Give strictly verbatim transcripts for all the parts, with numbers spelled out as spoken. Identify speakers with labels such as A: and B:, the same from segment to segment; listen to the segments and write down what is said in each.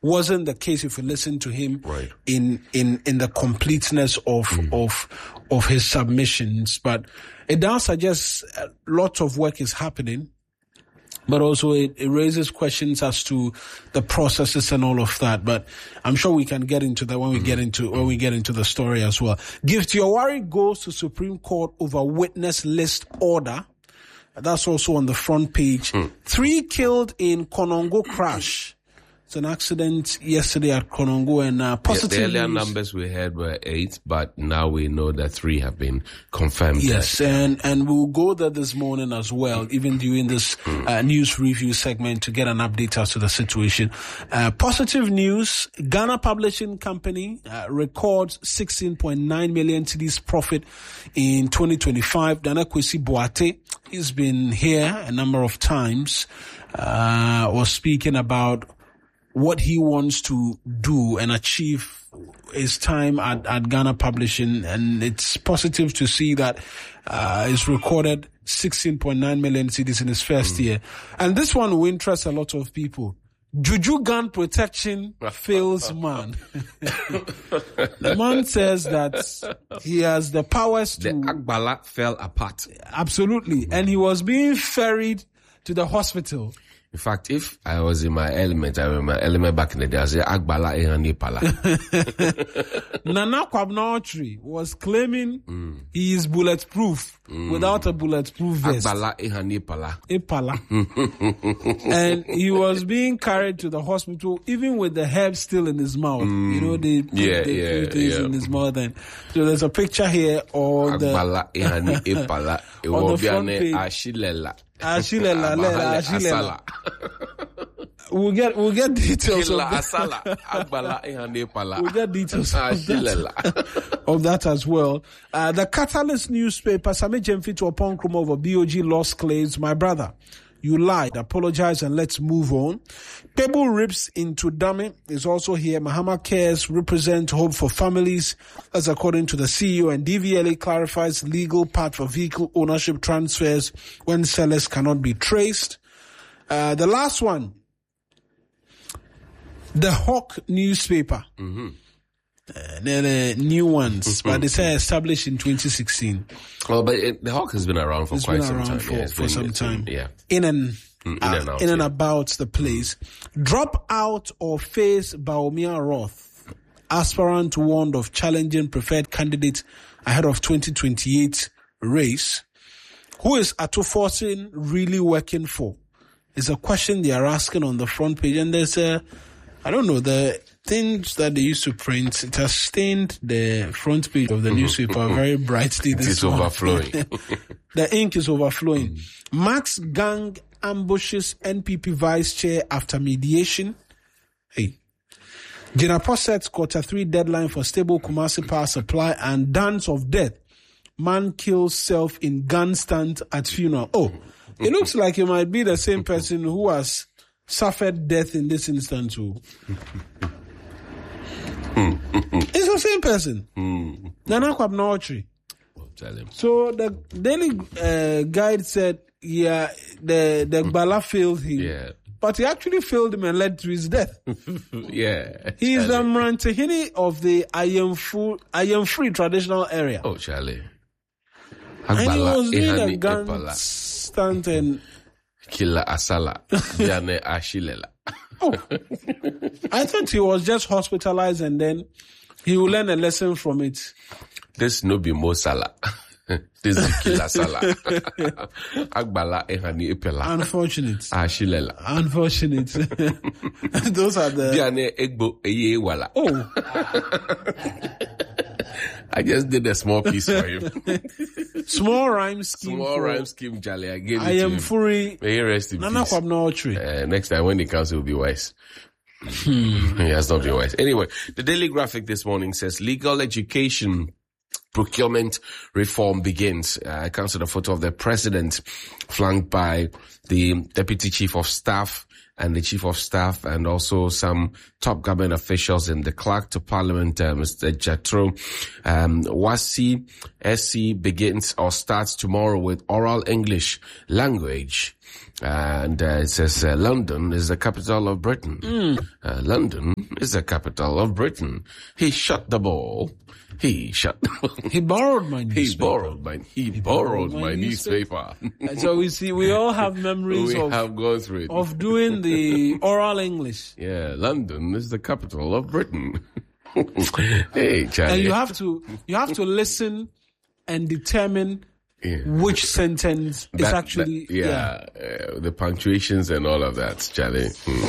A: wasn't the case if you listen to him
B: right.
A: in, in, in the completeness of, mm. of, of his submissions. But it does suggest lots of work is happening. But also it, it raises questions as to the processes and all of that. But I'm sure we can get into that when we mm-hmm. get into when we get into the story as well. Gift Yawari goes to Supreme Court over witness list order. That's also on the front page. Mm. Three killed in Konongo crash. It's an accident yesterday at Konongo, and uh, positive
B: yeah, the earlier
A: news.
B: numbers we had were eight, but now we know that three have been confirmed.
A: Yes, and, and we'll go there this morning as well, even during this uh, news review segment, to get an update as to the situation. Uh, positive news, Ghana Publishing Company uh, records sixteen point nine million cedis profit in twenty twenty-five. Nana Kwesi Boate, he's been here a number of times, uh, was speaking about what he wants to do and achieve his time at, at Ghana Publishing. And it's positive to see that, uh, he's recorded sixteen point nine million cedis in his first mm. year. And this one will interest a lot of people. Juju gun protection fails man. The man says that he has the powers to...
B: The Agbala fell apart.
A: Absolutely. And he was being ferried to the hospital.
B: In fact, if I was in my element, I was in my element back in the day, I say Agbala ehani pala.
A: Nana Kwabena was claiming mm. he is bulletproof mm. without a bulletproof vest.
B: Agbala ehani pala.
A: Epala. And he was being carried to the hospital, even with the herb still in his mouth. Mm. You know, they put
B: yeah,
A: the
B: yeah,
A: things
B: yeah.
A: in his mouth. And so there's a picture here on the
B: Agbala ehani epala.
A: On the front page.
B: Ashilela.
A: Ashilela, lela, Ashilela. We'll get, we'll get details of that. We'll get details of that, of that as well. Uh, the Catalyst newspaper, Sami Jemfi to upon Nkrumah over B O G lost claims. My brother, you lied. Apologize and let's move on. Pebble rips into dummy is also here. Mahama Cares represent hope for families, as according to the C E O, and D V L A clarifies legal path for vehicle ownership transfers when sellers cannot be traced. Uh, the last one, the Hawk newspaper.
B: Mm-hmm.
A: Uh, they're the new ones, but they say established in twenty sixteen.
B: Well, but it, the Hawk has been around for
A: it's
B: quite
A: been
B: some
A: around
B: time.
A: For,
B: yeah,
A: for
B: been,
A: some time.
B: Been, yeah.
A: In and,
B: in,
A: uh,
B: and, out,
A: in and
B: yeah.
A: about the place. Drop out or face Baumia Roth. Aspirant warned of challenging preferred candidate ahead of twenty twenty-eight race. Who is Atuforsin really working for? Is a question they are asking on the front page. And there's a, I don't know, the things that they used to print, it has stained the front page of the newspaper very brightly this
B: It's
A: morning.
B: overflowing.
A: The ink is overflowing. Max gang ambushes N P P vice chair after mediation. Hey. Jinapor sets quarter three deadline for stable Kumasi power supply and dance of death. Man kills self in gun stand at funeral. Oh, it looks like it might be the same person who has suffered death in this instance too. It's the same person. Nana Kwabena. So the Daily uh, Guide said, yeah, the the Gbala failed him.
B: Yeah.
A: But he actually failed him and led to his death.
B: Yeah.
A: He is the Mrantehini of the Ayamfu, Ayamfree traditional area.
B: Oh, Charlie.
A: And he was doing a gun stunt and...
B: Killa Asala. Yane Ashilela.
A: Oh. I thought he was just hospitalized and then he will learn a lesson from it.
B: This no be Mo Salah. This is Killa Salah. Agbala ehani epela.
A: Unfortunate.
B: Ashilela.
A: Unfortunate. Those are the...
B: Yane Egbo Eye Wala.
A: Oh.
B: I just did a small piece for him.
A: Small rhyme scheme.
B: Small rhyme scheme, Charlie. I gave it
A: I
B: to
A: am
B: him.
A: free.
B: May he rest in
A: Nana
B: peace.
A: Kwabena.
B: Uh, next time when he comes, he'll be wise. Hmm. He has not been wise. Anyway, the Daily Graphic this morning says legal education procurement reform begins. Uh, I can see the photo of the president flanked by the deputy chief of staff and the chief of staff and also some top government officials in the clerk to parliament, uh, Mister Jethro. Um, WASSCE S C begins or starts tomorrow with oral English language. And uh, it says uh, London is the capital of Britain. Mm. Uh, London is the capital of Britain. He shot the ball. He shot.
A: He borrowed my newspaper.
B: He borrowed my. He, he borrowed, borrowed my, my newspaper.
A: newspaper. So we see, we all have memories
B: we
A: of
B: have gone through it.
A: of doing the oral English.
B: Yeah, London is the capital of Britain. Hey, Charlie.
A: And you have to you have to listen and determine. Yeah. Which sentence that, is actually...
B: That, yeah, yeah. Uh, the punctuations and all of that, Charlie.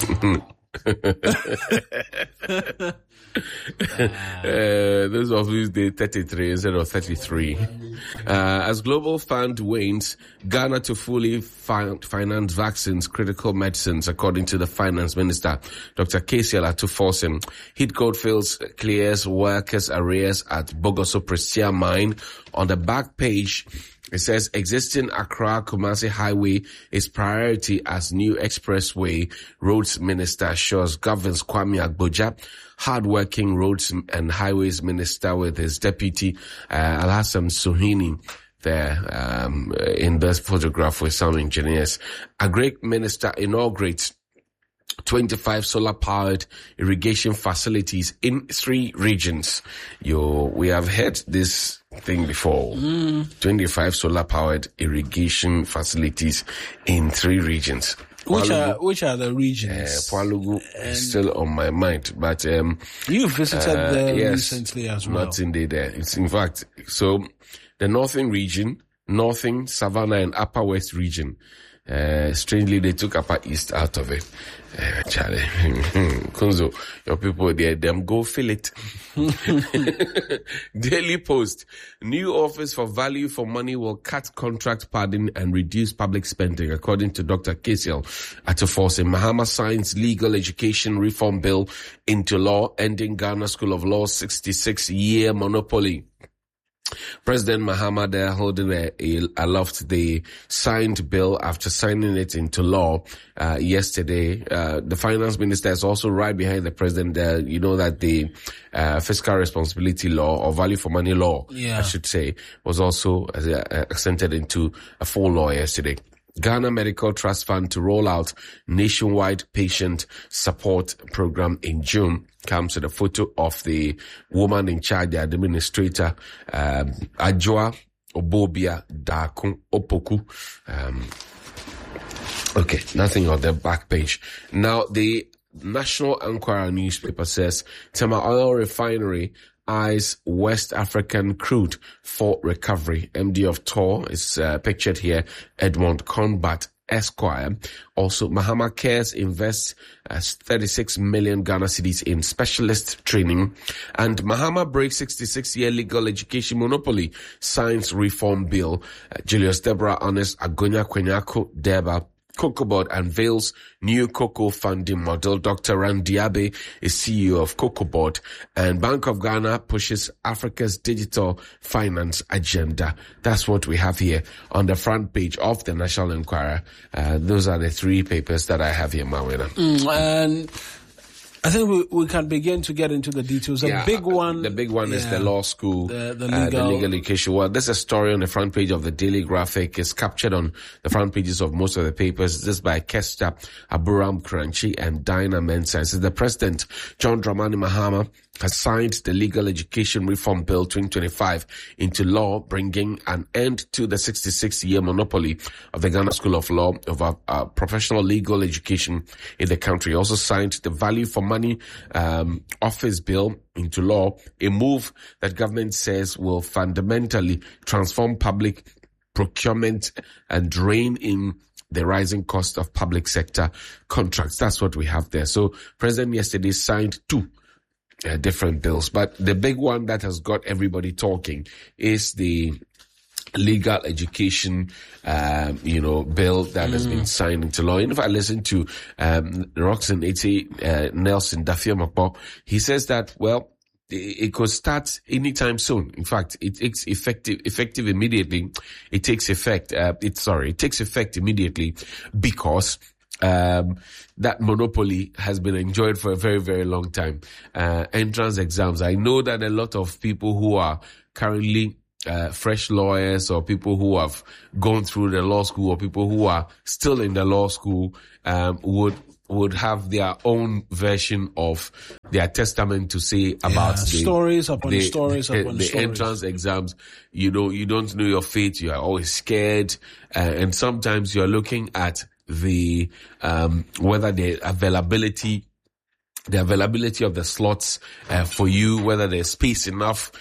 B: uh, those of you day thirty-three instead of thirty-three. Uh, as global fund wanes, Ghana to fully fi- finance vaccines, critical medicines, according to the finance minister, Doctor Kesiel Atuforsen. Heat Goldfields clears workers' arrears at Bogoso Prestia mine. On the back page, it says existing Accra-Kumasi highway is priority as new expressway. Roads Minister assures governs Kwame Agboja. Hardworking roads and highways minister with his deputy, uh, Alhassan Suhini, there, um, in this photograph with some engineers. A great minister inaugurates twenty-five solar-powered irrigation facilities in three regions. You, we have heard this thing before. Mm. twenty-five solar-powered irrigation facilities in three regions.
A: Which are which are the regions?
B: Uh, Pwalugu is still on my mind, but um,
A: you visited
B: uh,
A: there
B: yes,
A: recently as well.
B: Not indeed there. It's in fact so the northern region, northern Savannah and Upper West region. Uh, strangely, they took Upper East out of it. Uh, Charlie, Kunzo, your people there, them go fill it. Daily Post. New office for value for money will cut contract padding and reduce public spending, according to Doctor Kesiel Atuforsen. Mahama signs legal education reform bill into law, ending Ghana School of Law sixty-six year monopoly. President Mahama there holding a, a, aloft the signed bill after signing it into law uh, yesterday. Uh, the finance minister is also right behind the president there. You know that the uh, fiscal responsibility law or value for money law, yeah. I should say, was also uh, accented into a full law yesterday. Ghana Medical Trust Fund to roll out nationwide patient support program in June. Comes with a photo of the woman in charge, the administrator, um, Adjoa Obobia Dakun Opoku. Um, okay, nothing on the back page. Now, the National Enquirer newspaper says Tema Oil Refinery eyes West African crude for recovery. M D of Tor is uh, pictured here, Edmond Combat Esquire. Also, Mahama Cares invests uh, thirty-six million Ghana cedis in specialist training. And Mahama breaks sixty-six year legal education monopoly, signs reform bill. Uh, Julius Deborah Honest Agonya Kwenyako Deba Cocoa Board unveils new cocoa funding model. Doctor Randiabe is C E O of Cocoa Board, and Bank of Ghana pushes Africa's digital finance agenda. That's what we have here on the front page of the National Enquirer. Uh, those are the three papers that I have here, Mawena.
A: Mm, and I think we, we can begin to get into the details. The
B: yeah,
A: big one...
B: The big one yeah, is the law school,
A: the, the, legal,
B: uh, the legal education. Well, there's a story on the front page of the Daily Graphic. It's captured on the front pages of most of the papers. This is by Kester Aburam Kranchi and Dinah Mensah. It says the President, John Dramani Mahama, has signed the Legal Education Reform Bill twenty twenty-five into law, bringing an end to the sixty-six year monopoly of the Ghana School of Law over uh, professional legal education in the country. Also signed the Value for Money um, Office Bill into law, a move that government says will fundamentally transform public procurement and rein in the rising cost of public sector contracts. That's what we have there. So President yesterday signed two Uh, different bills, but the big one that has got everybody talking is the legal education, um, you know, bill that mm. has been signed into law. And if I listen to um, Roxanne Eti, uh, Nelson Dafio Makbo, he says that, well, it could start anytime soon. In fact, it takes effective, effective immediately. It takes effect, uh, it, sorry, it takes effect immediately because, um, that monopoly has been enjoyed for a very, very long time. Uh, entrance exams. I know that a lot of people who are currently Uh, fresh lawyers or people who have gone through the law school or people who are still in the law school, um, would would have their own version of their testament to say about
A: yeah,
B: the
A: stories upon
B: the,
A: stories
B: the,
A: upon
B: the
A: stories.
B: entrance exams. You know, you don't know your fate. You are always scared, uh, and sometimes you are looking at the um, whether the availability. The availability of the slots uh, for you, whether there's space enough